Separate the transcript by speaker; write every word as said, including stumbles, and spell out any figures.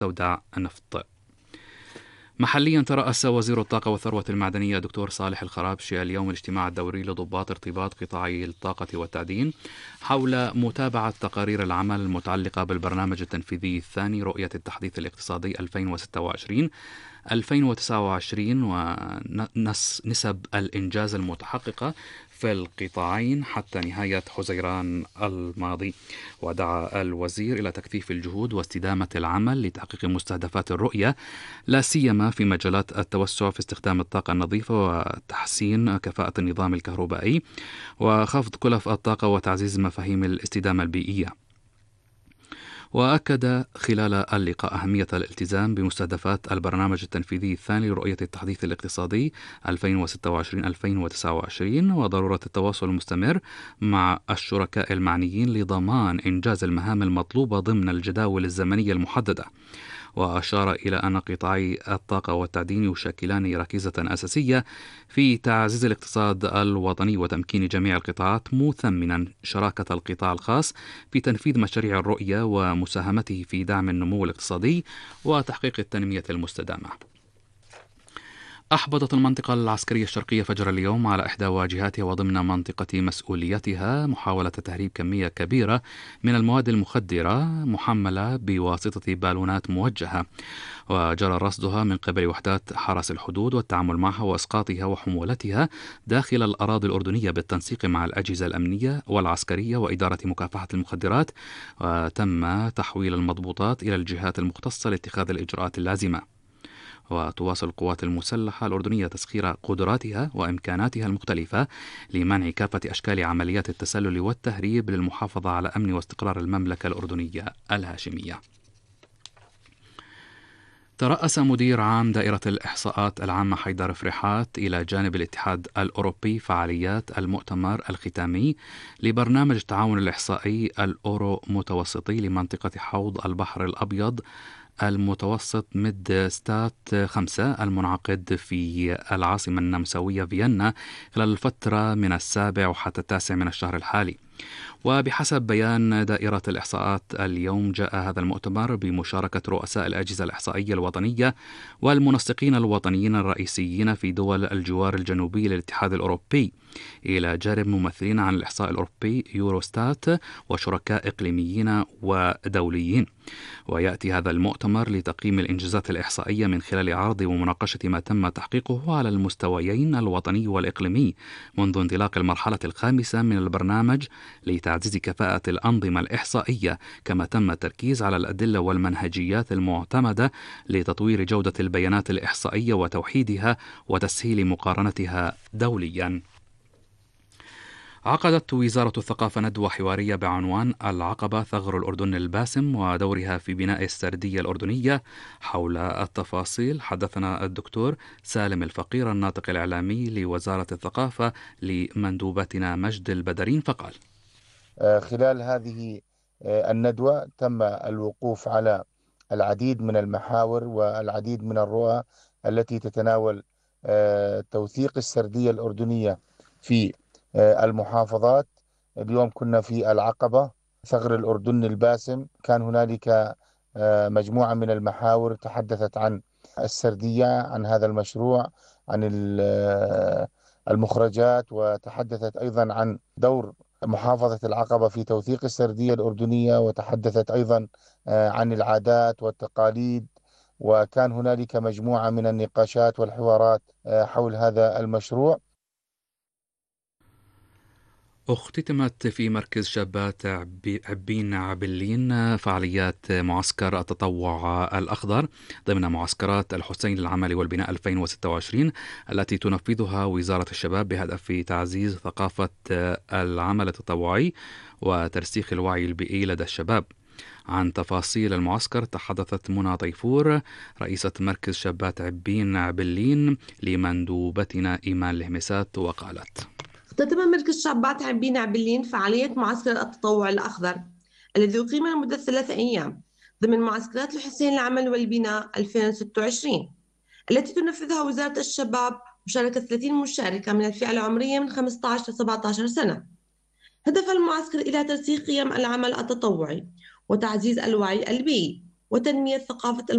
Speaker 1: سوداء النفط. محليا ترأس وزير الطاقة والثروة المعدنية دكتور صالح الخرابشي اليوم الاجتماع الدوري لضباط ارتباط قطاعي الطاقة والتعدين حول متابعة تقارير العمل المتعلقة بالبرنامج التنفيذي الثاني رؤية التحديث الاقتصادي ألفين وستة وعشرين ألفين وتسعة وعشرين ونسب الإنجاز المتحققة في القطاعين حتى نهاية حزيران الماضي. ودعا الوزير إلى تكثيف الجهود واستدامة العمل لتحقيق مستهدفات الرؤية، لا سيما في مجالات التوسع في استخدام الطاقة النظيفة وتحسين كفاءة النظام الكهربائي وخفض كلف الطاقة وتعزيز مفاهيم الاستدامة البيئية. وأكد خلال اللقاء أهمية الالتزام بمستهدفات البرنامج التنفيذي الثاني لرؤية التحديث الاقتصادي ألفين وستة وعشرين ألفين وتسعة وعشرين وضرورة التواصل المستمر مع الشركاء المعنيين لضمان إنجاز المهام المطلوبة ضمن الجداول الزمنية المحددة. وأشار إلى أن قطاعي الطاقة والتعدين يشكلان ركيزة أساسية في تعزيز الاقتصاد الوطني وتمكين جميع القطاعات، مثمنا شراكة القطاع الخاص في تنفيذ مشاريع الرؤية ومساهمته في دعم النمو الاقتصادي وتحقيق التنمية المستدامة. أحبطت المنطقة العسكرية الشرقية فجر اليوم على إحدى واجهاتها وضمن منطقة مسؤوليتها محاولة تهريب كمية كبيرة من المواد المخدرة محملة بواسطة بالونات موجهة، وجرى رصدها من قبل وحدات حرس الحدود والتعامل معها وإسقاطها وحمولتها داخل الأراضي الأردنية بالتنسيق مع الأجهزة الأمنية والعسكرية وإدارة مكافحة المخدرات، وتم تحويل المضبوطات إلى الجهات المختصة لاتخاذ الإجراءات اللازمة. وتواصل القوات المسلحة الأردنية تسخير قدراتها وإمكاناتها المختلفة لمنع كافة أشكال عمليات التسلل والتهريب للمحافظة على أمن واستقرار المملكة الأردنية الهاشمية. ترأس مدير عام دائرة الإحصاءات العامة حيدر فرحات إلى جانب الاتحاد الأوروبي فعاليات المؤتمر الختامي لبرنامج التعاون الإحصائي الأورو متوسطي لمنطقة حوض البحر الأبيض المتوسط ميد ستات خمسة المنعقد في العاصمة النمساوية فيينا خلال الفترة من السابع وحتى التاسع من الشهر الحالي. وبحسب بيان دائرة الإحصاءات اليوم جاء هذا المؤتمر بمشاركة رؤساء الأجهزة الإحصائية الوطنية والمنسقين الوطنيين الرئيسيين في دول الجوار الجنوبي للاتحاد الأوروبي إلى جانب ممثلين عن الإحصاء الأوروبي يوروستات وشركاء إقليميين ودوليين. ويأتي هذا المؤتمر لتقييم الإنجازات الإحصائية من خلال عرض ومناقشة ما تم تحقيقه على المستويين الوطني والإقليمي منذ انطلاق المرحلة الخامسة من البرنامج لتعزيز كفاءة الأنظمة الإحصائية، كما تم التركيز على الأدلة والمنهجيات المعتمدة لتطوير جودة البيانات الإحصائية وتوحيدها وتسهيل مقارنتها دوليا. عقدت وزارة الثقافة ندوة حوارية بعنوان العقبة ثغر الأردن الباسم ودورها في بناء السردية الأردنية. حول التفاصيل حدثنا الدكتور سالم الفقير الناطق الإعلامي لوزارة الثقافة لمندوبتنا مجد البدرين فقال:
Speaker 2: خلال هذه الندوة تم الوقوف على العديد من المحاور والعديد من الرؤى التي تتناول توثيق السردية الأردنية في المحافظات. اليوم كنا في العقبة ثغر الأردن الباسم، كان هنالك مجموعة من المحاور تحدثت عن السردية، عن هذا المشروع، عن المخرجات، وتحدثت أيضا عن دور محافظة العقبة في توثيق السردية الأردنية، وتحدثت أيضا عن العادات والتقاليد. وكان هنالك مجموعة من النقاشات والحوارات حول هذا المشروع.
Speaker 1: اختتمت في مركز شابات عبين عبلين فعاليات معسكر التطوع الأخضر ضمن معسكرات الحسين للعمل والبناء ألفين وستة وعشرين التي تنفذها وزارة الشباب بهدف تعزيز ثقافة العمل التطوعي وترسيخ الوعي البيئي لدى الشباب. عن تفاصيل المعسكر تحدثت منى طيفور رئيسة مركز شابات عبين عبلين لمندوبتنا إيمان الهمسات وقالت:
Speaker 3: اختتم مركز شابات عبين عبلين فعالية معسكر التطوع الأخضر الذي أقيم لمدة ثلاثة أيام ضمن معسكرات الحسين للعمل والبناء ألفين وستة وعشرين التي تنفذها وزارة الشباب مشاركة ثلاثين مشاركة من الفئة العمرية من خمسة عشر ل سبعة عشر سنة. هدف المعسكر إلى ترسيخ قيم العمل التطوعي وتعزيز الوعي البيئي وتنمية ثقافة